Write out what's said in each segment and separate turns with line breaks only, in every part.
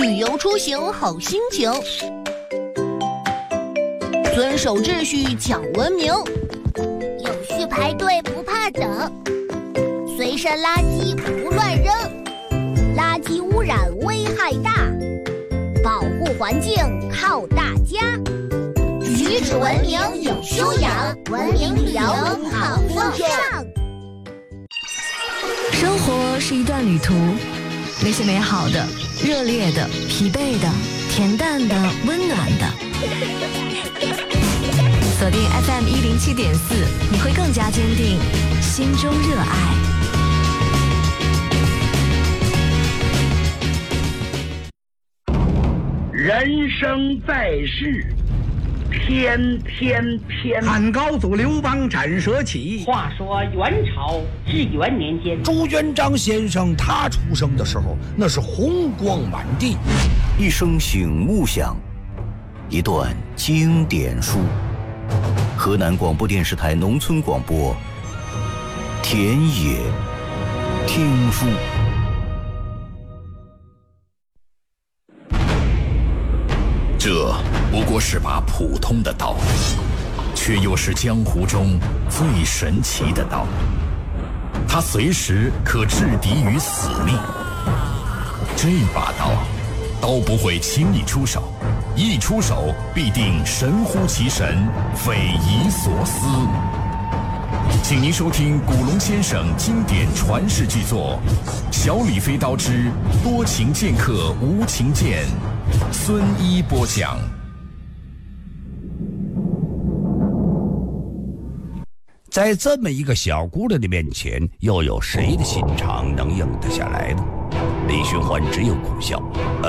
旅游出行好心情，遵守秩序讲文明，
有序排队不怕等，随身垃圾不乱扔，垃圾污染危害大，保护环境靠大家。举止文明有修养，文明旅游好风尚。
生活是一段旅途，那些美好的、热烈的、疲惫的、恬淡的、温暖的。锁定 FM107.4，你会更加坚定心中热爱。
人生在世，天天偏。
汉高祖刘邦斩蛇起。
话说元朝至元年间，
朱元璋先生他出生的时候，那是红光满地。
一声醒悟响，一段经典书。河南广播电视台农村广播，田野听书。
这不过是把普通的刀，却又是江湖中最神奇的刀。它随时可制敌于死地。这把刀不会轻易出手，一出手必定神乎其神，匪夷所思。请您收听古龙先生经典传世巨作《小李飞刀之多情剑客无情剑》，孙一播讲。
在这么一个小姑娘的面前，又有谁的心肠能硬得下来呢？李寻欢只有苦笑。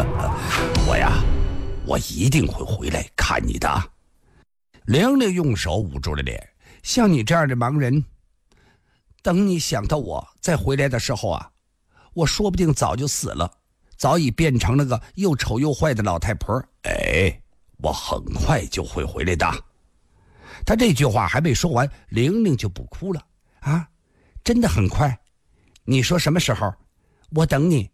我一定会回来看你的。玲玲用手捂住了脸，像你这样的盲人，等你想到我再回来的时候啊，我说不定早就死了，早已变成了个又丑又坏的老太婆。我很快就会回来的。他这句话还没说完，玲玲就不哭了。啊，真的很快？你说什么时候？我等你。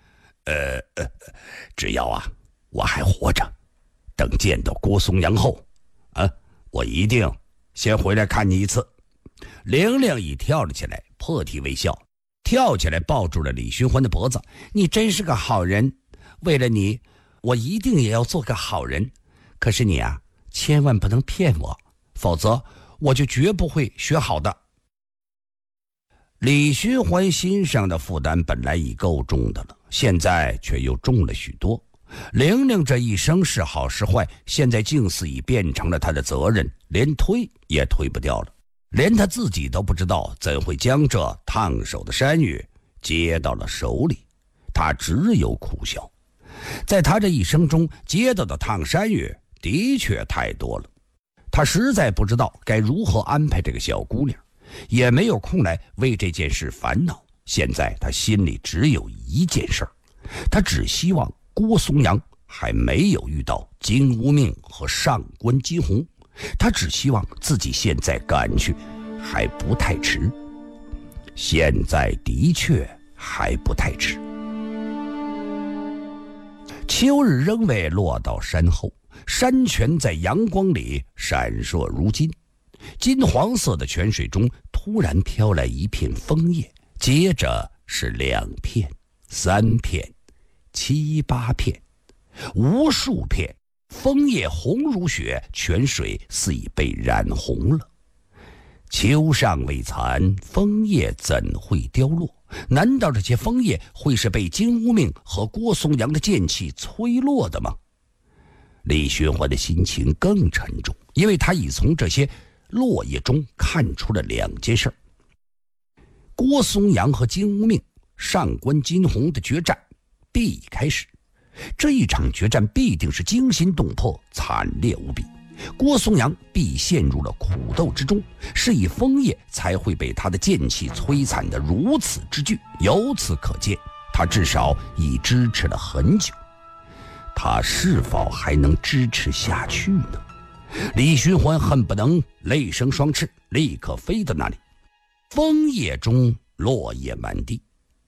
只要我还活着，等见到郭松阳后，我一定先回来看你一次。玲玲一跳了起来，破涕为笑，跳起来抱住了李寻欢的脖子。你真是个好人，为了你，我一定也要做个好人。可是你千万不能骗我，否则我就绝不会学好的。李寻欢心上的负担本来已够重的了，现在却又重了许多。玲玲这一生是好是坏，现在竟似已变成了他的责任，连推也推不掉了。连他自己都不知道怎会将这烫手的山芋接到了手里，他只有苦笑。在他这一生中接到的烫山芋的确太多了，他实在不知道该如何安排这个小姑娘，也没有空来为这件事烦恼。现在他心里只有一件事，他只希望郭松阳还没有遇到金无命和上官金鸿，他只希望自己现在赶去还不太迟。现在的确还不太迟。秋日仍未落到山后，山泉在阳光里闪烁如金。金黄色的泉水中突然飘来一片枫叶，接着是2片、3片、7、8片，无数片枫叶红如血，泉水似已被染红了。秋尚未残，枫叶怎会凋落？难道这些枫叶会是被金无命和郭松阳的剑气吹落的吗？李寻欢的心情更沉重，因为他已从这些落叶中看出了2件事。郭松阳和金无命、上官金鸿的决战必已开始，这一场决战必定是惊心动魄、惨烈无比。郭松阳必陷入了苦斗之中，是以枫叶才会被他的剑气摧残得如此之剧。由此可见，他至少已支持了很久，他是否还能支持下去呢？李寻欢恨不能泪生双翅，立刻飞到那里。枫叶中落叶满地，